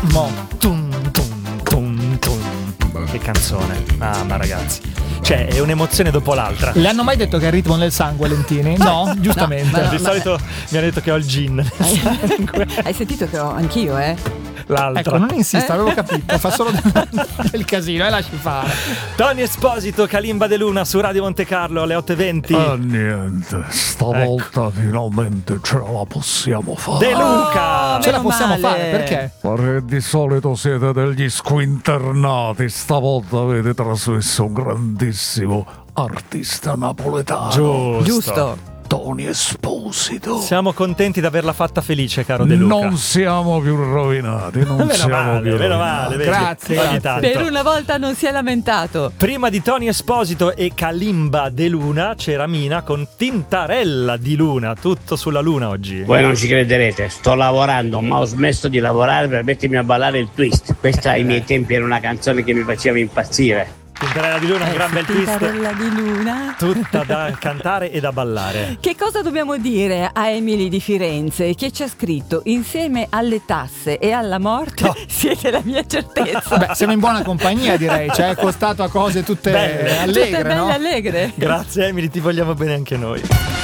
Che canzone. Ma ragazzi, cioè è un'emozione dopo l'altra. Le hanno mai detto che è il ritmo nel sangue, Lentini? No, giustamente. Di solito mi ha detto che ho il gin nel sangue. Hai sentito che ho anch'io, L'altra. Ecco, non insista, avevo capito. Fa solo del casino e lasci fare. Tony Esposito, Kalimba De Luna su Radio Monte Carlo alle 8:20. Niente, stavolta finalmente ce la possiamo fare. De Luca! Ce la possiamo fare, perché? Perché di solito siete degli squinternati, stavolta avete trasmesso un grandissimo artista napoletano. Giusto. Tony Esposito. Siamo contenti di averla fatta felice, caro De Luca. Non siamo più rovinati, non siamo più meno rovinati. male, vedi? Grazie, Ogni grazie. tanto. Per una volta non si è lamentato. Prima di Tony Esposito e Kalimba De Luna c'era Mina con Tintarella di Luna, tutto sulla Luna oggi. Voi non ci crederete, sto lavorando, ma ho smesso di lavorare per mettermi a ballare il twist. Questa ai miei tempi era una canzone che mi faceva impazzire. Tintarella di Luna, un gran bel twist. Tintarella di Luna. Tutta da cantare e da ballare. Che cosa dobbiamo dire a Emily di Firenze che ci ha scritto: insieme alle tasse e alla morte siete la mia certezza. Beh, siamo in buona compagnia, direi. Cioè, è costato a cose tutte Belle. allegre, Tutte belle, no? allegre. Grazie Emily, ti vogliamo bene anche noi.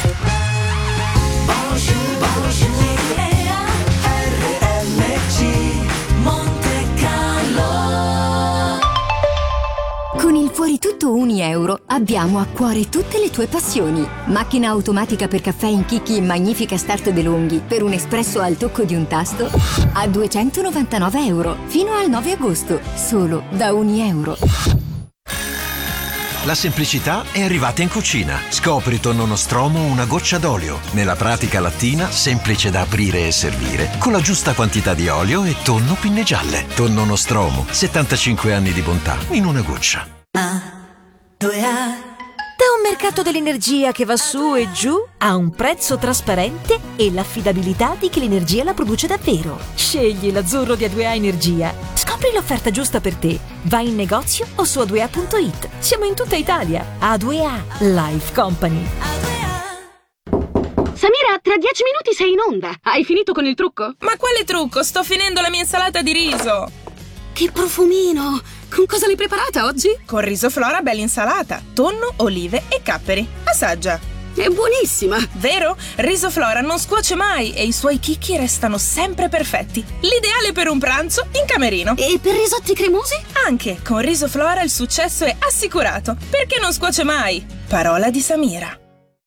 Con il Fuori Tutto €1 abbiamo a cuore tutte le tue passioni. Macchina automatica per caffè in chicchi in magnifica start DeLonghi per un espresso al tocco di un tasto a €299 fino al 9 agosto, solo da €1. La semplicità è arrivata in cucina. Scopri tonno Nostromo una goccia d'olio. Nella pratica lattina, semplice da aprire e servire, con la giusta quantità di olio e tonno pinne gialle. Tonno Nostromo, 75 anni di bontà in una goccia. Da un mercato dell'energia che va su e giù a un prezzo trasparente e l'affidabilità di chi l'energia la produce davvero. Scegli l'azzurro di A2A Energia. Scopri l'offerta giusta per te. Vai in negozio o su a2a.it. Siamo in tutta Italia. A2A Life Company. Samira, tra 10 minuti sei in onda. Hai finito con il trucco? Ma quale trucco? Sto finendo la mia insalata di riso. Che profumino! Con cosa l'hai preparata oggi? Con riso Flora bella insalata, tonno, olive e capperi. Assaggia. È buonissima! Vero? Riso Flora non scuoce mai e i suoi chicchi restano sempre perfetti. L'ideale per un pranzo in camerino. E per risotti cremosi? Anche con Riso Flora il successo è assicurato, perché non scuoce mai. Parola di Samira.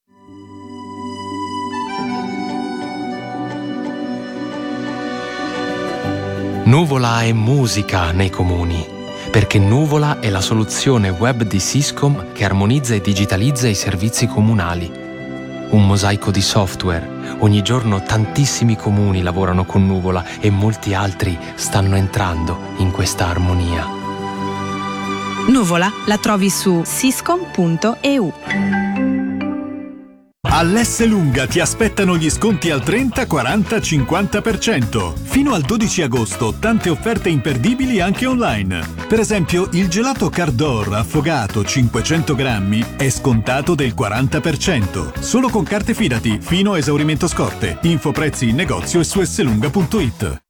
Nuvola è musica nei comuni, perché Nuvola è la soluzione web di Syscom che armonizza e digitalizza i servizi comunali. Un mosaico di software. Ogni giorno tantissimi comuni lavorano con Nuvola e molti altri stanno entrando in questa armonia. Nuvola la trovi su syscom.eu. All'Esselunga ti aspettano gli sconti al 30, 40, 50%. Fino al 12 agosto tante offerte imperdibili anche online. Per esempio il gelato Cardor affogato 500 grammi è scontato del 40%. Solo con carte Fidati fino a esaurimento scorte. Info prezzi in negozio e su esselunga.it.